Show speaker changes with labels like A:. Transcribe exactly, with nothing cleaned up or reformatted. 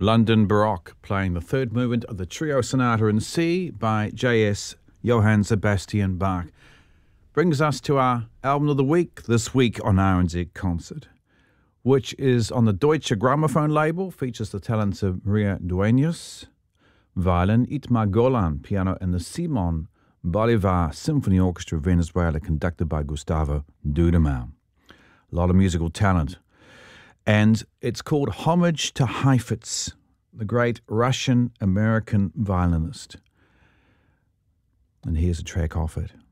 A: London Baroque, playing the third movement of the Trio Sonata in C by J S Johann Sebastian Bach. Brings us to our album of the week this week on R and Z Concert, which is on the Deutsche Grammophon label, features the talents of Maria Dueñas, violin, Itmar Golan, piano, and the Simon Bolivar Symphony Orchestra of Venezuela, conducted by Gustavo Dudamel. A lot of musical talent. And it's called Homage to Heifetz, the great Russian-American violinist. And here's a track off it.